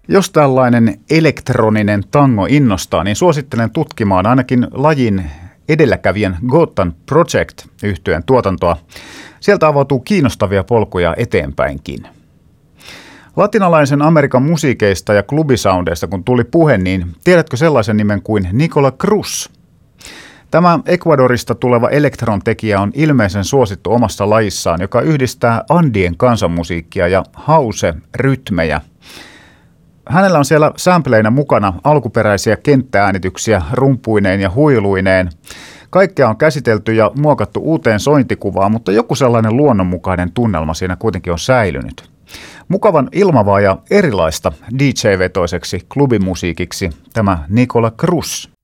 Jos tällainen elektroninen tango innostaa, niin suosittelen tutkimaan ainakin lajin edelläkävijän Gotham Project-yhtyeen tuotantoa. Sieltä avautuu kiinnostavia polkuja eteenpäinkin. Latinalaisen Amerikan musiikeista ja klubisoundeista kun tuli puhe, niin tiedätkö sellaisen nimen kuin Nicola Cruz? Tämä Ecuadorista tuleva elektrontekijä on ilmeisen suosittu omassa lajissaan, joka yhdistää Andien kansanmusiikkia ja house-rytmejä. Hänellä on siellä sampleinä mukana alkuperäisiä kenttääänityksiä rumpuineen ja huiluineen. Kaikkea on käsitelty ja muokattu uuteen sointikuvaan, mutta joku sellainen luonnonmukainen tunnelma siinä kuitenkin on säilynyt. Mukavan ilmavaa ja erilaista DJ-vetoiseksi klubimusiikiksi tämä Nicola Cruz.